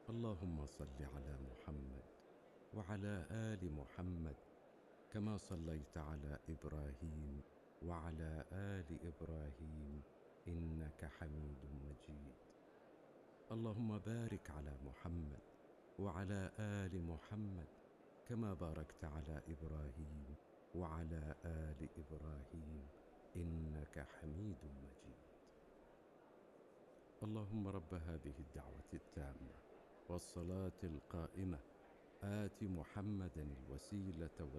اللهم صل على محمد وعلى آل محمد كما صليت على إبراهيم وعلى آل إبراهيم إنك حميد مجيد. اللهم بارك على محمد وعلى آل محمد كما باركت على إبراهيم وعلى آل إبراهيم إنك حميد مجيد. اللهم رب هذه الدعوة التامة والصلاة القائمة آت محمدا الوسيلة